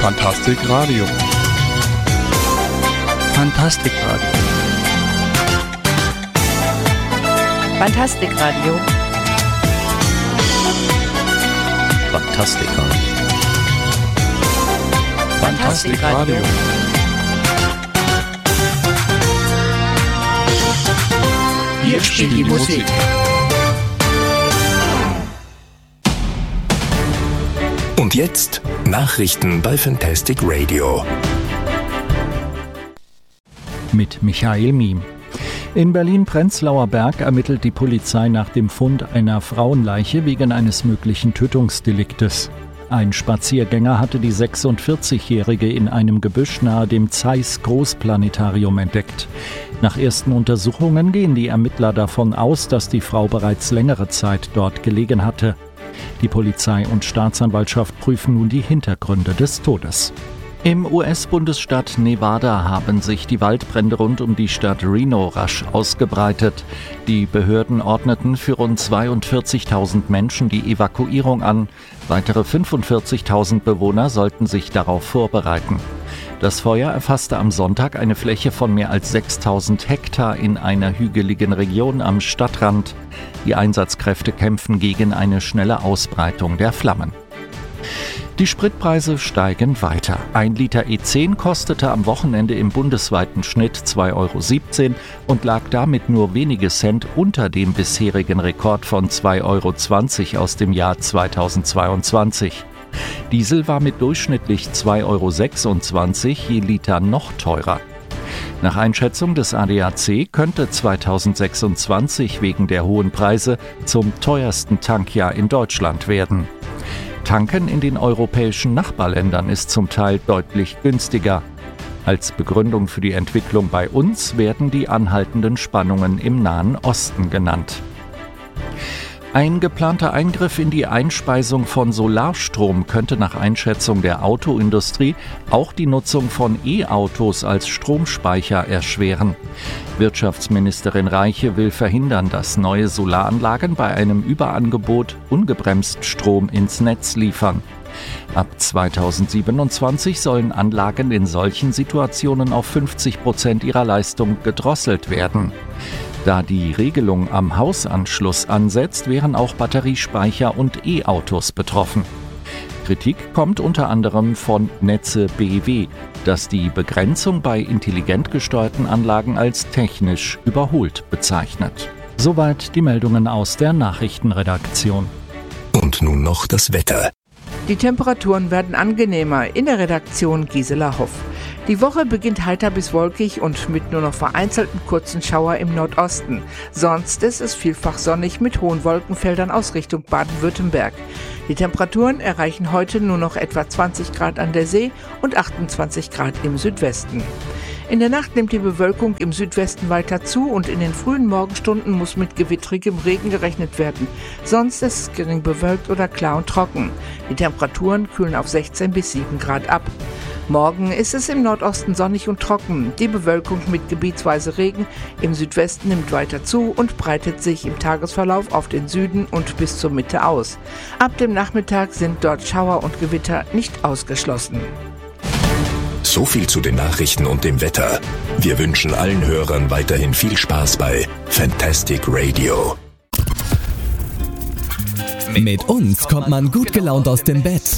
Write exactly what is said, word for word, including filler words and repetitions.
Fantastic Radio. Fantastic Radio. Fantastic Radio. Fantastic Radio. Fantastic Radio. Hier spielt die Musik. Und jetzt Nachrichten bei Fantastic Radio. Mit Michael Miem. In Berlin-Prenzlauer Berg ermittelt die Polizei nach dem Fund einer Frauenleiche wegen eines möglichen Tötungsdeliktes. Ein Spaziergänger hatte die sechsundvierzigjährige in einem Gebüsch nahe dem Zeiss Großplanetarium entdeckt. Nach ersten Untersuchungen gehen die Ermittler davon aus, dass die Frau bereits längere Zeit dort gelegen hatte. Die Polizei und Staatsanwaltschaft prüfen nun die Hintergründe des Todes. Im U S-Bundesstaat Nevada haben sich die Waldbrände rund um die Stadt Reno rasch ausgebreitet. Die Behörden ordneten für rund zweiundvierzigtausend Menschen die Evakuierung an. Weitere fünfundvierzigtausend Bewohner sollten sich darauf vorbereiten. Das Feuer erfasste am Sonntag eine Fläche von mehr als sechstausend Hektar in einer hügeligen Region am Stadtrand. Die Einsatzkräfte kämpfen gegen eine schnelle Ausbreitung der Flammen. Die Spritpreise steigen weiter. Ein Liter E zehn kostete am Wochenende im bundesweiten Schnitt zwei Euro siebzehn und lag damit nur wenige Cent unter dem bisherigen Rekord von zwei Euro zwanzig aus dem Jahr zweitausendzweiundzwanzig. Diesel war mit durchschnittlich zwei Euro sechsundzwanzig je Liter noch teurer. Nach Einschätzung des A D A C könnte zweitausendsechsundzwanzig wegen der hohen Preise zum teuersten Tankjahr in Deutschland werden. Tanken in den europäischen Nachbarländern ist zum Teil deutlich günstiger. Als Begründung für die Entwicklung bei uns werden die anhaltenden Spannungen im Nahen Osten genannt. Ein geplanter Eingriff in die Einspeisung von Solarstrom könnte nach Einschätzung der Autoindustrie auch die Nutzung von E-Autos als Stromspeicher erschweren. Wirtschaftsministerin Reiche will verhindern, dass neue Solaranlagen bei einem Überangebot ungebremst Strom ins Netz liefern. Ab zweitausendsiebenundzwanzig sollen Anlagen in solchen Situationen auf fünfzig Prozent ihrer Leistung gedrosselt werden. Da die Regelung am Hausanschluss ansetzt, wären auch Batteriespeicher und E-Autos betroffen. Kritik kommt unter anderem von Netze B W, das die Begrenzung bei intelligent gesteuerten Anlagen als technisch überholt bezeichnet. Soweit die Meldungen aus der Nachrichtenredaktion. Und nun noch das Wetter. Die Temperaturen werden angenehmer. In der Redaktion Gisela Hoff. Die Woche beginnt heiter bis wolkig und mit nur noch vereinzelten kurzen Schauer im Nordosten. Sonst ist es vielfach sonnig mit hohen Wolkenfeldern aus Richtung Baden-Württemberg. Die Temperaturen erreichen heute nur noch etwa zwanzig Grad an der See und achtundzwanzig Grad im Südwesten. In der Nacht nimmt die Bewölkung im Südwesten weiter zu und in den frühen Morgenstunden muss mit gewittrigem Regen gerechnet werden. Sonst ist es gering bewölkt oder klar und trocken. Die Temperaturen kühlen auf sechzehn bis sieben Grad ab. Morgen ist es im Nordosten sonnig und trocken. Die Bewölkung mit gebietsweise Regen im Südwesten nimmt weiter zu und breitet sich im Tagesverlauf auf den Süden und bis zur Mitte aus. Ab dem Nachmittag sind dort Schauer und Gewitter nicht ausgeschlossen. So viel zu den Nachrichten und dem Wetter. Wir wünschen allen Hörern weiterhin viel Spaß bei Fantastic Radio. Mit uns kommt man gut gelaunt aus dem Bett.